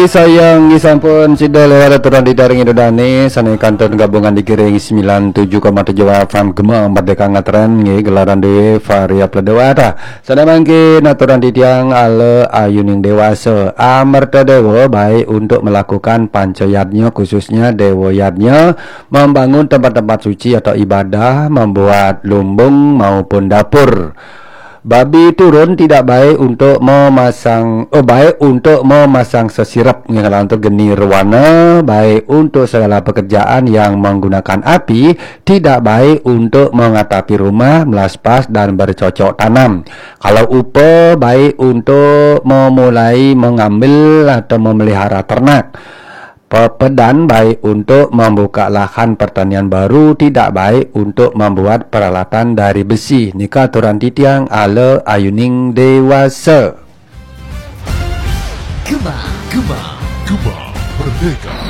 sayang gisampun sida lewat aturan di daring Indodani sanai kantor gabungan dikiring 97,7 FM Gemang Merdeka Ngatren nggih gelaran dewe varia pledewata sana mangke aturan di tiang ale ayuning dewasa amerta dewa baik untuk melakukan pancayatnya khususnya dewa yatnya membangun tempat-tempat suci atau ibadah, membuat lumbung maupun dapur. Babi turun tidak baik untuk memasang sesirap yang untuk geni warna, baik untuk segala pekerjaan yang menggunakan api, tidak baik untuk mengatapi rumah, melaspas dan bercocok tanam. Kalau upa baik untuk memulai mengambil atau memelihara ternak. Pepedan baik untuk membuka lahan pertanian baru, tidak baik untuk membuat peralatan dari besi. Nika aturan titiang ale ayuning dewasa. Gemang Merdeka.